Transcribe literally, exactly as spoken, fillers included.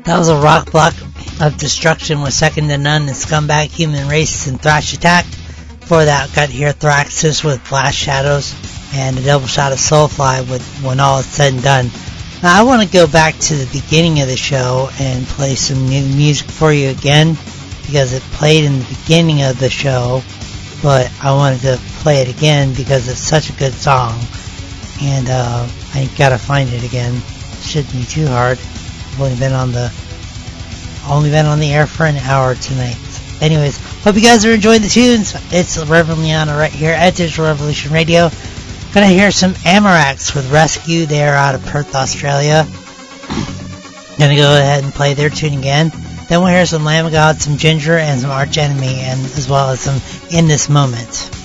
That was a rock block of destruction with Second to None and Scumbag Human Race and Thrash Attack. Before that, got here Thraxis with Blast Shadows and a double shot of Soulfly with When All Is Said and Done. Now, I want to go back to the beginning of the show and play some new music for you again because it played in the beginning of the show, but I wanted to play it again because it's such a good song, and uh, I gotta find it again. Shouldn't be too hard. I've only been on the only been on the air for an hour tonight. Anyways, hope you guys are enjoying the tunes. It's Reverend Liana right here at Digital Revolution Radio. Gonna hear some Amarax with Rescue. They are out of Perth, Australia. Gonna go ahead and play their tune again. Then we'll hear some Lamb of God, some Ginger, and some Arch Enemy, and as well as some In This Moment.